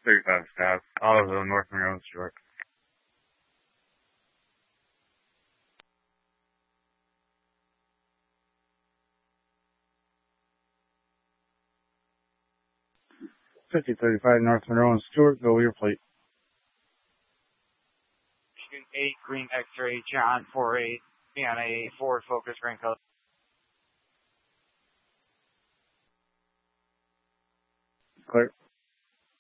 35 staff, Ottoville, North Monroe, Stewart. Fifty 35 North Monroe and Stewart, go with your plate. 8 Green X-ray John 48 and a Ford Focus green color. Clear.